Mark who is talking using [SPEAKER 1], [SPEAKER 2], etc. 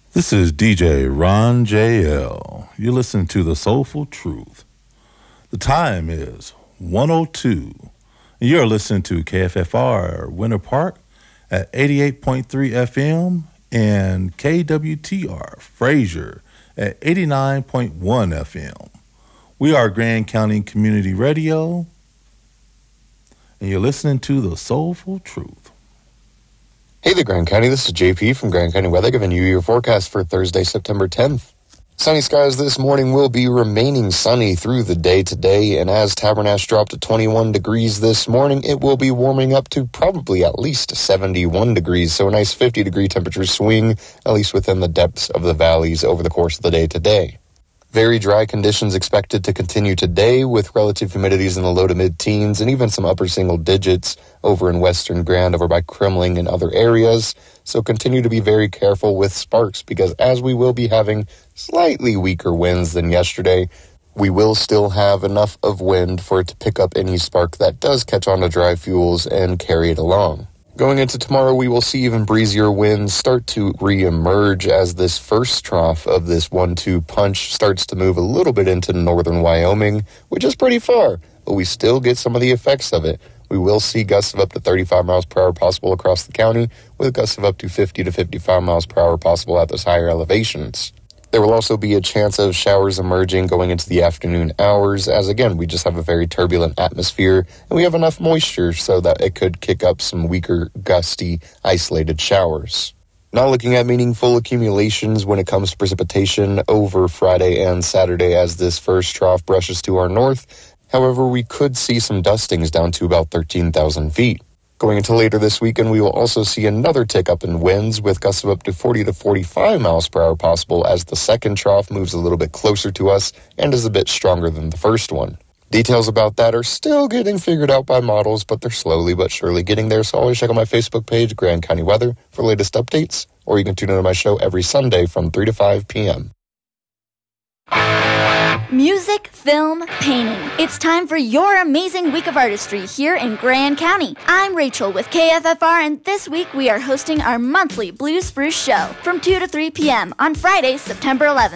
[SPEAKER 1] This is DJ Ron JL. You listen to The Soulful Truth. The time is 1:02. You're listening to KFFR Winter Park at 88.3 FM and KWTR Fraser at 89.1 FM. We are Grand County Community Radio, and you're listening to The Soulful Truth.
[SPEAKER 2] Hey there, Grand County. This is JP from Grand County Weather, giving you your forecast for Thursday, September 10th. Sunny skies this morning will be remaining sunny through the day today, and as Tabernash dropped to 21 degrees this morning, it will be warming up to probably at least 71 degrees, so a nice 50-degree temperature swing, at least within the depths of the valleys over the course of the day today. Very dry conditions expected to continue today, with relative humidities in the low to mid-teens and even some upper single digits over in western Grand, over by Kremling and other areas. So continue to be very careful with sparks, because as we will be having slightly weaker winds than yesterday, we will still have enough of wind for it to pick up any spark that does catch on to dry fuels and carry it along. Going into tomorrow, we will see even breezier winds start to re-emerge as this first trough of this 1-2 punch starts to move a little bit into northern Wyoming, which is pretty far, but we still get some of the effects of it. We will see gusts of up to 35 miles per hour possible across the county, with gusts of up to 50 to 55 miles per hour possible at those higher elevations. There will also be a chance of showers emerging going into the afternoon hours, as again, we just have a very turbulent atmosphere, and we have enough moisture so that it could kick up some weaker, gusty, isolated showers. Not looking at meaningful accumulations when it comes to precipitation over Friday and Saturday as this first trough brushes to our north. However, we could see some dustings down to about 13,000 feet. Going into later this weekend, we will also see another tick up in winds with gusts of up to 40 to 45 miles per hour possible as the second trough moves a little bit closer to us and is a bit stronger than the first one. Details about that are still getting figured out by models, but they're slowly but surely getting there, so always check out my Facebook page, Grand County Weather, for latest updates, or you can tune into my show every Sunday from 3 to 5 p.m.
[SPEAKER 3] Music, film, painting. It's time for your amazing week of artistry here in Grand County. I'm Rachel with KFFR, and this week we are hosting our monthly Blues Spruce show from 2 to 3 p.m. on Friday, September 11th.